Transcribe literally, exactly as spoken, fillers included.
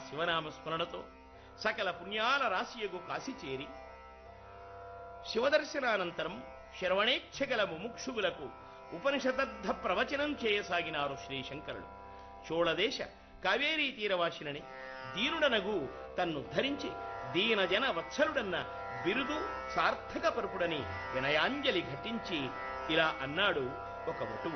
శివనామస్మరణతో సకల పుణ్యాల రాశియగు కాశి చేరి శివదర్శనానంతరం శరవణేచ్ఛగల ముముక్షువులకు ఉపనిషదర్థ ప్రవచనం చేయసాగినారు శ్రీశంకరులు. చోళదేశ కావేరీ తీరవాసినని దీనుడనగు తన్ను ధరించి దీనజన వత్సలుడన్న బిరుదు సార్థక పరుపుడని వినయాంజలి ఘటించి ఇలా అన్నాడు ఒక వటువు.